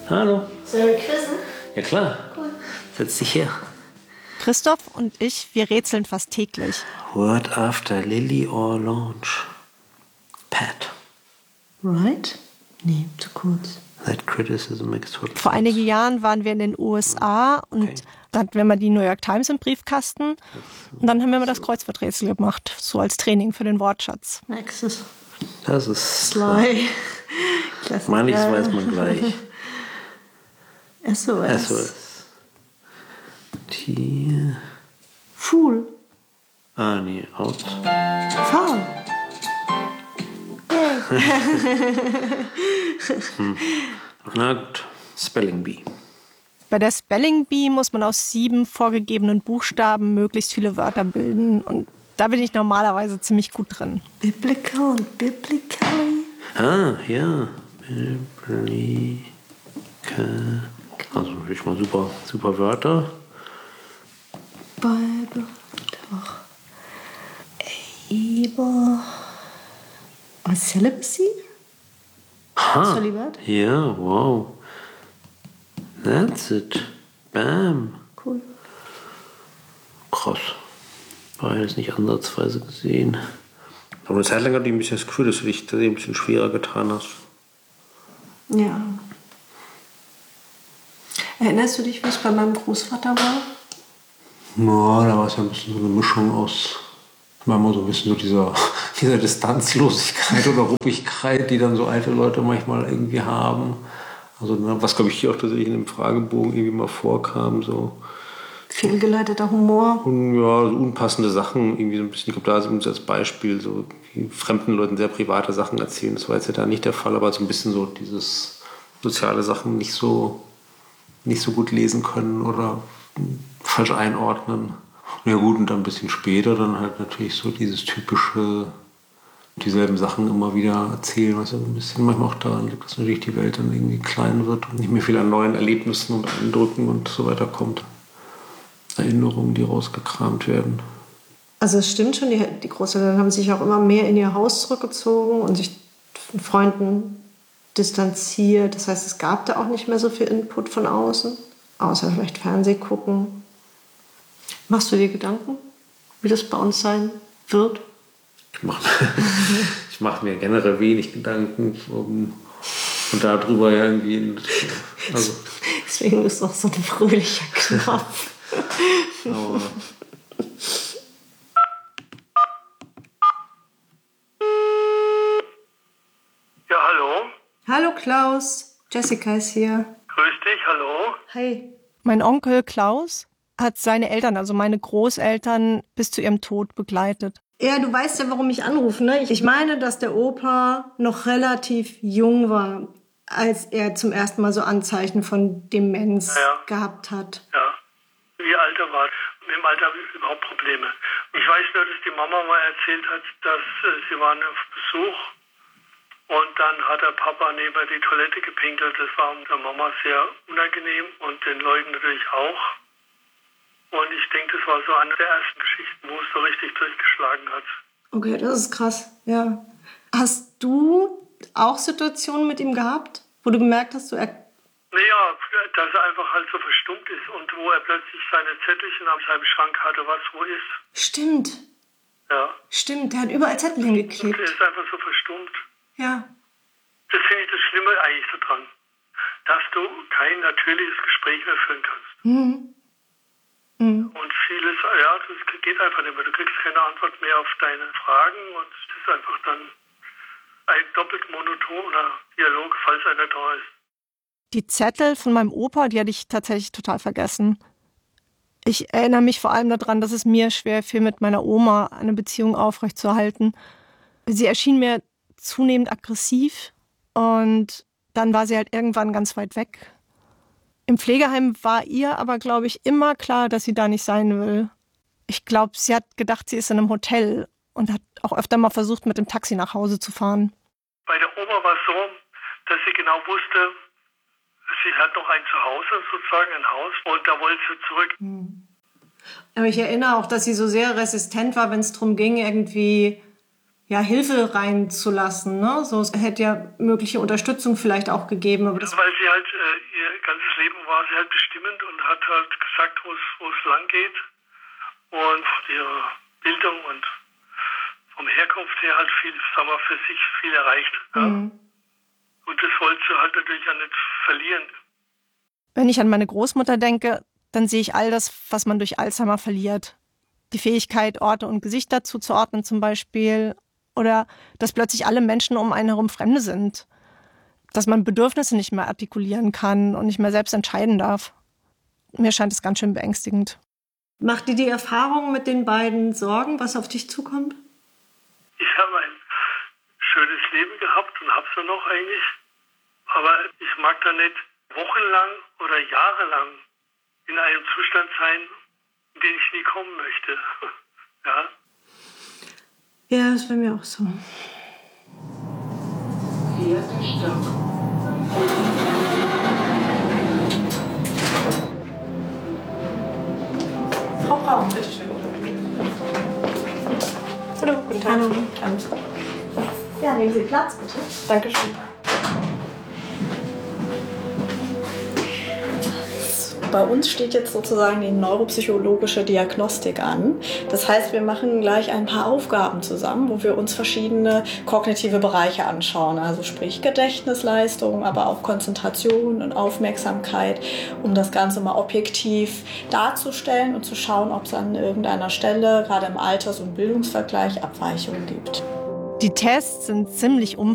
Hallo. Sollen wir quizzen? Ja klar. Cool. Setz dich her. Christoph und ich, wir rätseln fast täglich. Word after Lily or launch? Pat. Right? Nee, zu kurz. That criticism makes total sense. Vor einigen Jahren waren wir in den USA und da hatten wir mal die New York Times im Briefkasten. Und dann haben wir mal das Kreuzworträtsel gemacht, so als Training für den Wortschatz. Nexus. Das ist... Sly. Klassiker. Manches weiß man gleich. SOS. SOS. Tier... Fool. Ah, nee, out. Foul. Na gut. Spelling Bee. Bei der Spelling Bee muss man aus 7 vorgegebenen Buchstaben möglichst viele Wörter bilden. Und da bin ich normalerweise ziemlich gut drin. Biblical und biblically. Ah, ja. Biblical. Also natürlich mal super Wörter. Bible. Doch. Able. Oh, Celibacy? Ha. Solibert? Ja, wow. That's it. Bam. Cool. Krass. War jetzt nicht ansatzweise gesehen. Aber eine Zeit lang hatte ich ein bisschen das Gefühl, dass du dich da ein bisschen schwerer getan hast. Ja. Erinnerst du dich, wie es bei meinem Großvater war? Ja, da war es ja ein bisschen so eine Mischung aus, manchmal so ein bisschen so dieser Distanzlosigkeit oder Ruppigkeit, die dann so alte Leute manchmal irgendwie haben. Also was, glaube ich, hier auch tatsächlich in dem Fragebogen irgendwie mal vorkam, so. Fehlgeleiteter Humor. Und ja, so unpassende Sachen, irgendwie so ein bisschen, ich glaube, da als Beispiel, so fremden Leuten sehr private Sachen erzählen, das war jetzt ja da nicht der Fall, aber so ein bisschen so dieses soziale Sachen nicht so gut lesen können oder falsch einordnen. Ja gut, und dann ein bisschen später dann halt natürlich so dieses typische, dieselben Sachen immer wieder erzählen, was ja ein bisschen manchmal auch daran liegt, dass natürlich die Welt dann irgendwie klein wird und nicht mehr viel an neuen Erlebnissen und Eindrücken und so weiter kommt. Erinnerungen, die rausgekramt werden. Also es stimmt schon, die Großeltern haben sich auch immer mehr in ihr Haus zurückgezogen und sich von Freunden distanziert. Das heißt, es gab da auch nicht mehr so viel Input von außen, außer vielleicht Fernseh gucken. Machst du dir Gedanken, wie das bei uns sein wird? Ich mach mir generell wenig Gedanken und darüber ja irgendwie. Also. Deswegen ist auch so ein fröhlicher Knopf. Aber Ja, hallo. Hallo Klaus, Jessica ist hier. Grüß dich, hallo. Hi. Mein Onkel Klaus hat seine Eltern, also meine Großeltern, bis zu ihrem Tod begleitet. Ja, du weißt ja, warum ich anrufe, ne? Ich meine, dass der Opa noch relativ jung war, als er zum ersten Mal so Anzeichen von Demenz gehabt hat. Ja. Wie alt er war. Mit dem Alter habe ich überhaupt Probleme. Ich weiß nur, dass die Mama mal erzählt hat, dass sie waren auf Besuch und dann hat der Papa neben die Toilette gepinkelt. Das war der Mama sehr unangenehm und den Leuten natürlich auch. Und ich denke, das war so eine der ersten Geschichten, wo es so richtig durchgeschlagen hat. Okay, das ist krass, ja. Hast du auch Situationen mit ihm gehabt, wo du gemerkt hast, Naja, dass er einfach halt so verstummt ist und wo er plötzlich seine Zettelchen am seinem Schrank hatte, was wo ist. Stimmt. Ja. Stimmt, der hat überall Zettel hingeklebt. Und er ist einfach so verstummt. Ja. Das finde ich das Schlimme eigentlich so dran. Dass du kein natürliches Gespräch mehr führen kannst. Mhm. Mhm. Und vieles, ja, das geht einfach nicht mehr. Du kriegst keine Antwort mehr auf deine Fragen und es ist einfach dann ein doppelt monotoner Dialog, falls einer da ist. Die Zettel von meinem Opa, die hatte ich tatsächlich total vergessen. Ich erinnere mich vor allem daran, dass es mir schwer fiel, mit meiner Oma eine Beziehung aufrechtzuerhalten. Sie erschien mir zunehmend aggressiv und dann war sie halt irgendwann ganz weit weg. Im Pflegeheim war ihr aber, glaube ich, immer klar, dass sie da nicht sein will. Ich glaube, sie hat gedacht, sie ist in einem Hotel und hat auch öfter mal versucht, mit dem Taxi nach Hause zu fahren. Bei der Oma war es so, dass sie genau wusste, sie hat noch ein Zuhause, sozusagen ein Haus, und da wollte sie zurück. Aber ich erinnere auch, dass sie so sehr resistent war, wenn es darum ging, irgendwie Hilfe reinzulassen. Ne? So, es hätte ja mögliche Unterstützung vielleicht auch gegeben. Aber das weil sie halt ihr ganzes Leben war sie halt bestimmend und hat halt gesagt, wo es lang geht. Und ihre Bildung und vom Herkunft her halt viel, sagen wir, für sich viel erreicht. Ja. Und das wollte sie halt natürlich auch nicht verlieren. Wenn ich an meine Großmutter denke, dann sehe ich all das, was man durch Alzheimer verliert. Die Fähigkeit, Orte und Gesichter zuzuordnen zum Beispiel. Oder dass plötzlich alle Menschen um einen herum Fremde sind. Dass man Bedürfnisse nicht mehr artikulieren kann und nicht mehr selbst entscheiden darf. Mir scheint es ganz schön beängstigend. Macht dir die Erfahrung mit den beiden Sorgen, was auf dich zukommt? Ich habe ein schönes Leben gehabt und habe es ja noch eigentlich. Aber ich mag da nicht wochenlang oder jahrelang in einem Zustand sein, in den ich nie kommen möchte. Ja. Ja, das wäre mir auch so. Vierter Stock. Frau Braun, bitteschön. Hallo, guten Tag. Hallo. Ja, nehmen Sie Platz, bitte. Dankeschön. Bei uns steht jetzt sozusagen die neuropsychologische Diagnostik an. Das heißt, wir machen gleich ein paar Aufgaben zusammen, wo wir uns verschiedene kognitive Bereiche anschauen. Also sprich Gedächtnisleistung, aber auch Konzentration und Aufmerksamkeit, um das Ganze mal objektiv darzustellen und zu schauen, ob es an irgendeiner Stelle, gerade im Alters- und Bildungsvergleich, Abweichungen gibt. Die Tests sind ziemlich umfangreich.